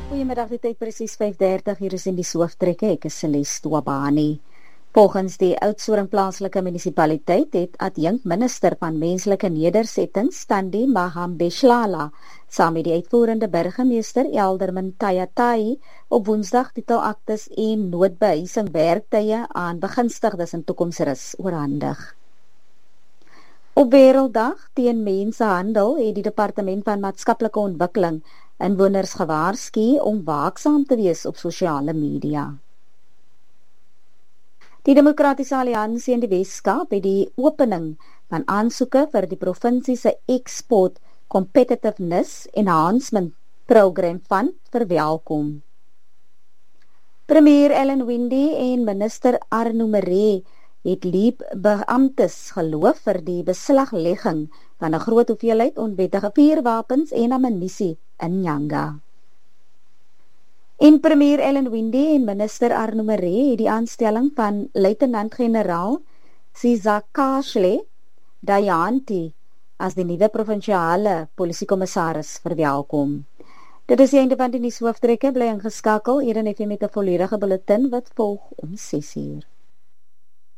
Goeiemiddag, dit is presies 5:30, hier is in die hooftrekke, ek is Celeste Wabani. Volgens die Oudtshoorn plaaslike munisipaliteit het adjunkminister van menslike nedersettings, Thandi Mahambeshlala, saam met die uitvoerende burgemeester Elderman Tayatai op Woensdag titelaktes en noodbehuising werktye aan begunstigdes in toekomsrus oorhandig. Op Wêrelddag teen Mensenhandel het die Departement van Maatskaplike Ontwikkeling inwoners gewaarsku om waaksaam te wees op sosiale media. Die Demokratiese Alliansie in die Weskaap het die opening van aansoeke vir die provinsie se Export Competitiveness Enhancement Program Fund verwelkom. Premier Ellen Winde en minister Arno Maree het beamptes geloof vir die beslaglegging van 'n groot hoeveelheid onwettige vuurwapens en ammunisie in Nyanga. En premier Ellen Winde en minister Arno Maree het die aanstelling van luitenant-generaal Sizakashle Dayanti as die nuwe provinsiale polisiekommissaris verwelkom. Dit is die einde van die nuushooftrekke, bly ingeskakel, hier in FM met 'n volledige bulletin wat volg om 6 uur.